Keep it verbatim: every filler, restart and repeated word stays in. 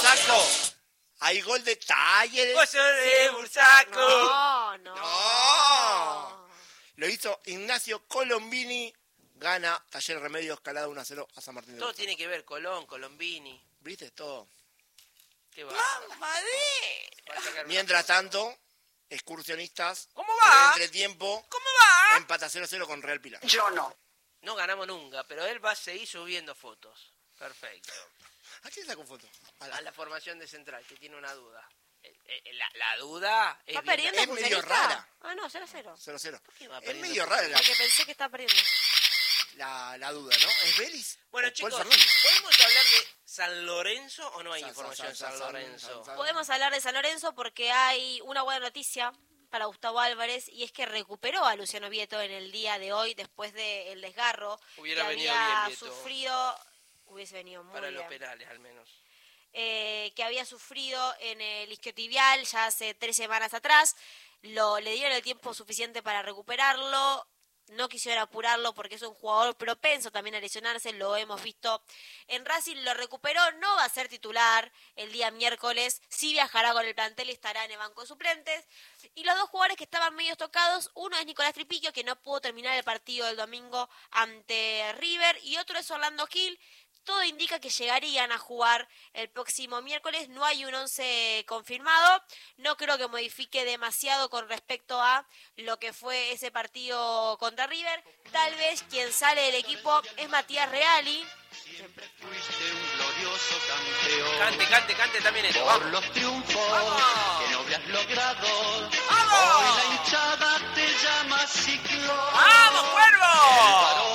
Bursaco. Hay gol de Talleres. Vos sos de Bursaco. No, no. No. Lo hizo Ignacio Colombini. Gana Talleres Remedios Escalada uno a cero a San Martín de Todo Bursaco. tiene que ver, Colón, Colombini. ¿Viste? Todo. Qué va. ¡Mamadé! Mientras tanto, excursionistas. ¿Cómo va? En entretiempo. ¿Cómo va? Empata cero a cero con Real Pilar. Yo no. No ganamos nunca, pero él va a seguir subiendo fotos. Perfecto. ¿A quién sacó foto? A la- A la formación de Central, que tiene una duda. Eh, eh, La, la duda es ¿Va bien- perdiendo es medio Excursionista? rara. Ah, no, cero a cero. cero a cero. qué va Es perdiendo? medio rara la, Porque pensé que estaba perdiendo. la, la duda, ¿no? ¿Es Vélez? Bueno, o Paul chicos, Fernández? ¿podemos hablar de San Lorenzo o no hay San- información de San- San San- Lorenzo? San- San- Podemos hablar de San Lorenzo porque hay una buena noticia para Gustavo Álvarez y es que recuperó a Luciano Vieto en el día de hoy después del desgarro Hubiera que venido había bien, Vieto. sufrido. Hubiese venido muy Para bien. los penales, al menos. eh, que había sufrido en el isquiotibial ya hace tres semanas atrás. Lo, le dieron el tiempo suficiente para recuperarlo. No quisieron apurarlo porque es un jugador propenso también a lesionarse. Lo hemos visto en Racing. Lo recuperó. No va a ser titular el día miércoles. Sí viajará con el plantel y estará en el banco de suplentes. Y los dos jugadores que estaban medio tocados, uno es Nicolás Tripiquio, que no pudo terminar el partido del domingo ante River. Y otro es Orlando Gil. Todo indica que llegarían a jugar el próximo miércoles. No hay un once confirmado. No creo que modifique demasiado con respecto a lo que fue ese partido contra River. Tal vez quien sale del equipo es Matías Reali. Fuiste un glorioso campeón. Cante, cante, cante también esto. Por Vamos. los triunfos ¡Vamos! que no habías logrado. ¡Vamos! Hoy la hinchada te llama ciclón. ¡Vamos, El Cuervo! varón